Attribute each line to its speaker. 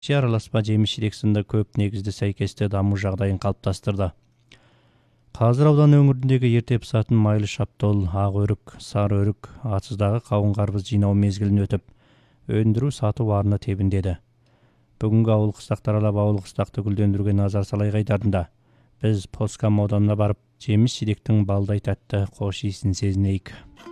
Speaker 1: араласпа жемиш-жидек сынды көп негизди сайкесте дамуу жагдайын калыптастырды. Казыр аудан өңүрүндөгү эрте пысатын майлы шаптол, ак өрүк, сары өрүк, атсыздагы кабын карбыз жыйноо мезгилин өтүп, өндүрүү сатуу баарына тебиндеди. Бүгүнгү ауыл кыстактар алап ауыл кыстакты гүлдөндүрүүгө назар салайык айдарында биз Поска модонуна барып, жемиш-жидектин балдай тәтті кош иисин сезинейик.